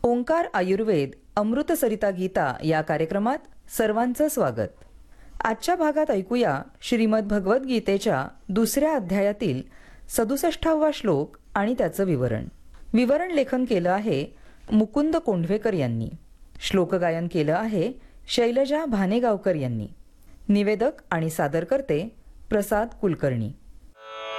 ओंकार आयुर्वेद अमृत सरिता गीता या कार्यक्रमात सर्वांचं स्वागत. आजच्या भागात ऐकूया श्रीमद भगवद्गीतेच्या दुसऱ्या अध्यायातील 67वा श्लोक आणि त्याचं विवरण. विवरण लेखन केलं आहे मुकुंद कोंढवेकर यांनी. श्लोक गायन केलं आहे शैलजा भानेगावकर यांनी. निवेदक आणि सादरकर्ते प्रसाद कुलकर्णी.